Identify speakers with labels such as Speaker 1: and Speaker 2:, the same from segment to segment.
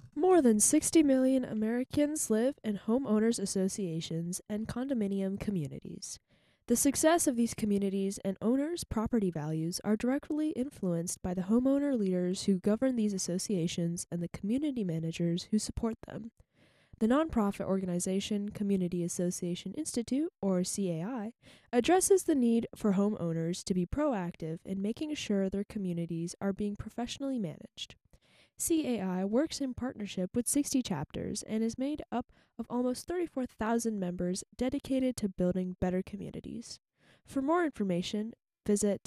Speaker 1: More than 60 million Americans live in homeowners associations and condominium communities. The success of these communities and owners' property values are directly influenced by the homeowner leaders who govern these associations and the community managers who support them. The nonprofit organization Community Association Institute, or CAI, addresses the need for homeowners to be proactive in making sure their communities are being professionally managed. CAI works in partnership with 60 chapters and is made up of almost 34,000 members dedicated to building better communities. For more information, visit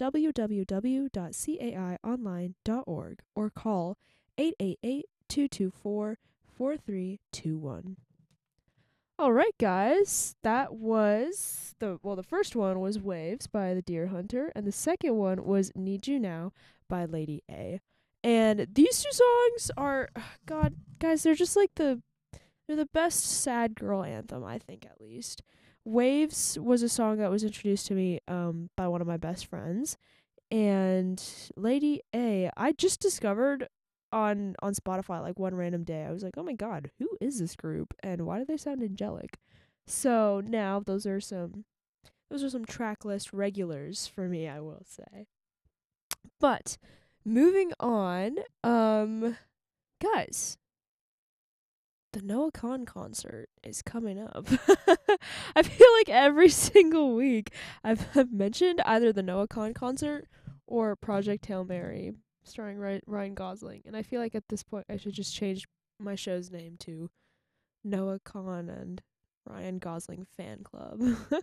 Speaker 1: www.caionline.org or call 888 224 4321. All right, guys, that was the first one was Waves by the Deer Hunter, and the second one was Need You Now by Lady A. And these two songs are, God, guys, they're just like they're the best sad girl anthem, I think, at least. Waves was a song that was introduced to me by one of my best friends, and Lady A, I just discovered on Spotify like one random day. I was like, "Oh my god, who is this group and why do they sound angelic?" So now those are some track list regulars for me, I will say. But moving on, guys, the Noah Khan concert is coming up. I feel like every single week I've mentioned either the Noah Khan concert or Project Hail Mary starring Ryan Gosling. And I feel like at this point I should just change my show's name to Noah Khan and Ryan Gosling Fan Club.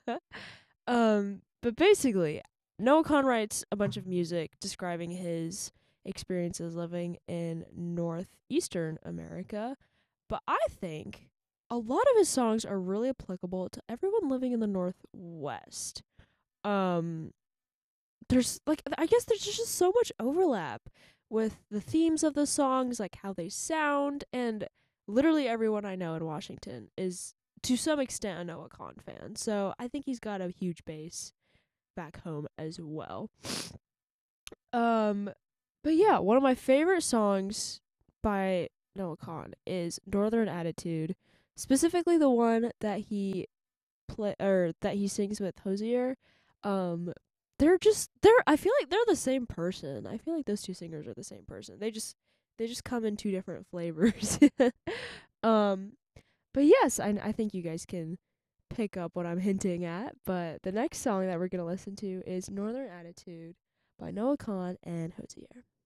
Speaker 1: But basically, Noah Khan writes a bunch of music describing his experiences living in northeastern America, but I think a lot of his songs are really applicable to everyone living in the Northwest. Um, there's like I guess there's just so much overlap with the themes of the songs, like how they sound, and literally everyone I know in Washington is to some extent a Noah Khan fan. So I think he's got a huge base back home as well. Um, but yeah, one of my favorite songs by Noah Khan is Northern Attitude, specifically the one that he that he sings with Hosier. Um, they're I feel like they're the same person. I feel like those two singers are the same person. They just come in two different flavors. um, but yes, I think you guys can pick up what I'm hinting at. But the next song that we're gonna listen to is Northern Attitude by Noah Khan and Hosier.